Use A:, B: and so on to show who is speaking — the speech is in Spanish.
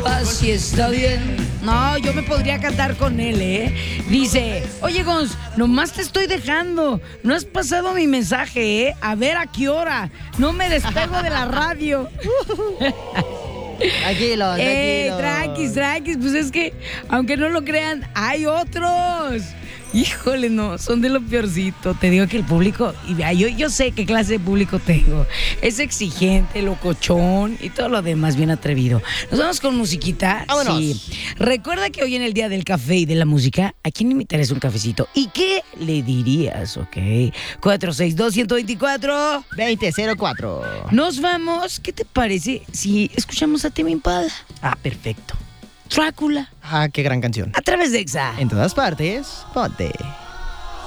A: así está bien. No, yo me podría cantar con él, ¿eh? Dice, oye, Gonz, nomás te estoy dejando. No has pasado mi mensaje, ¿eh? A ver a qué hora. No me despego de la radio.
B: Tranquilo, tranquilo.
A: Tranquis. Pues es que, aunque no lo crean, hay otros. Híjole, no, son de lo peorcito. Te digo que el público, y vea, yo sé qué clase de público tengo. Es exigente, locochón y todo lo demás bien atrevido. Nos vamos con musiquita.
B: Vámonos.
A: Sí. Recuerda que hoy en el Día del Café y de la Música, ¿a quién invitarías un cafecito? ¿Y qué le dirías? Ok. 462-124.
B: 2004.
A: Nos vamos. ¿Qué te parece si escuchamos a Tame Impala?
B: Ah, perfecto.
A: Drácula.
B: Ah, qué gran canción.
A: A través de Exa.
B: En todas partes, ponte.